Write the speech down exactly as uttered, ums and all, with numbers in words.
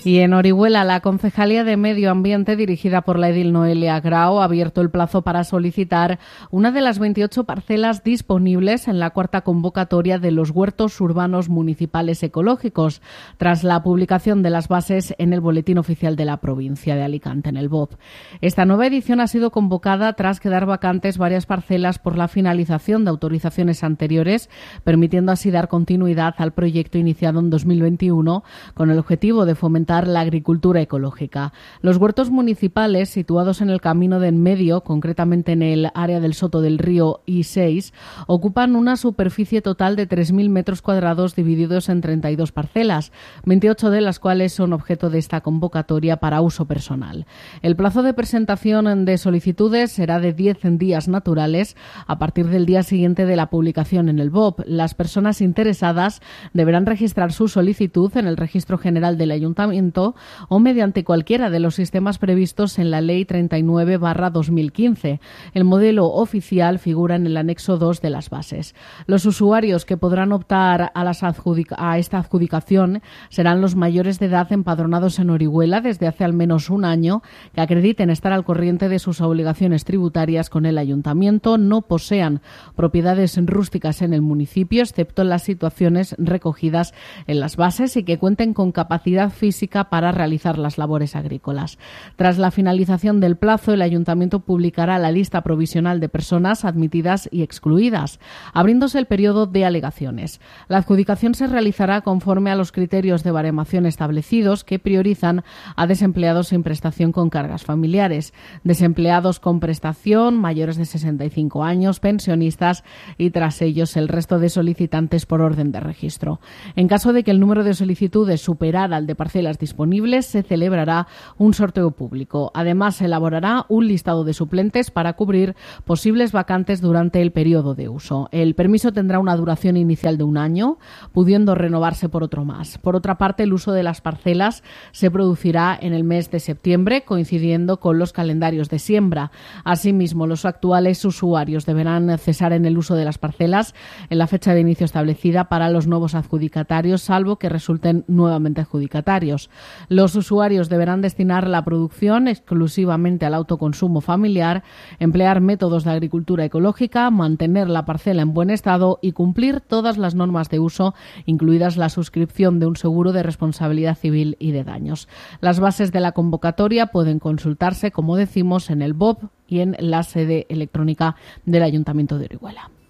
Y en Orihuela, la Concejalía de Medio Ambiente, dirigida por la edil Noelia Grau, ha abierto el plazo para solicitar una de las veintiocho parcelas disponibles en la cuarta convocatoria de los huertos urbanos municipales ecológicos, tras la publicación de las bases en el Boletín Oficial de la provincia de Alicante, en el B O P. Esta nueva edición ha sido convocada tras quedar vacantes varias parcelas por la finalización de autorizaciones anteriores, permitiendo así dar continuidad al proyecto iniciado en dos mil veintiuno con el objetivo de fomentar la agricultura ecológica. Los huertos municipales, situados en el camino de en medio, concretamente en el área del Soto del Río I seis, ocupan una superficie total de tres mil metros cuadrados divididos en treinta y dos parcelas, veintiocho de las cuales son objeto de esta convocatoria para uso personal. El plazo de presentación de solicitudes será de diez días naturales a partir del día siguiente de la publicación en el B O P. Las personas interesadas deberán registrar su solicitud en el Registro General del Ayuntamiento o mediante cualquiera de los sistemas previstos en la Ley treinta y nueve barra dos mil quince. El modelo oficial figura en el anexo dos de las bases. Los usuarios que podrán optar a, las adjudic- a esta adjudicación serán los mayores de edad empadronados en Orihuela desde hace al menos un año, que acrediten estar al corriente de sus obligaciones tributarias con el Ayuntamiento, no posean propiedades rústicas en el municipio, excepto en las situaciones recogidas en las bases, y que cuenten con capacidad física para realizar las labores agrícolas. Tras la finalización del plazo, el Ayuntamiento publicará la lista provisional de personas admitidas y excluidas, abriéndose el periodo de alegaciones. La adjudicación se realizará conforme a los criterios de baremación establecidos, que priorizan a desempleados sin prestación con cargas familiares, desempleados con prestación, mayores de sesenta y cinco años, pensionistas y, tras ellos, el resto de solicitantes por orden de registro. En caso de que el número de solicitudes superara al de parcelas disponibles, se celebrará un sorteo público. Además, se elaborará un listado de suplentes para cubrir posibles vacantes durante el periodo de uso. El permiso tendrá una duración inicial de un año, pudiendo renovarse por otro más. Por otra parte, el uso de las parcelas se producirá en el mes de septiembre, coincidiendo con los calendarios de siembra. Asimismo, los actuales usuarios deberán cesar en el uso de las parcelas en la fecha de inicio establecida para los nuevos adjudicatarios, salvo que resulten nuevamente adjudicatarios. Los usuarios deberán destinar la producción exclusivamente al autoconsumo familiar, emplear métodos de agricultura ecológica, mantener la parcela en buen estado y cumplir todas las normas de uso, incluidas la suscripción de un seguro de responsabilidad civil y de daños. Las bases de la convocatoria pueden consultarse, como decimos, en el B O P y en la sede electrónica del Ayuntamiento de Orihuela.